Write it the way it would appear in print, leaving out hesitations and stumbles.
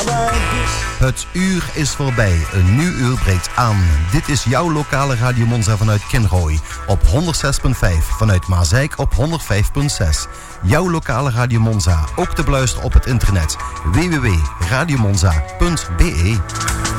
Het uur is voorbij. Een nieuw uur breekt aan. Dit is jouw lokale Radio Monza vanuit Kinrooi op 106.5. Vanuit Maasijk op 105.6. Jouw lokale Radio Monza. Ook te beluisteren op het internet. www.radiomonza.be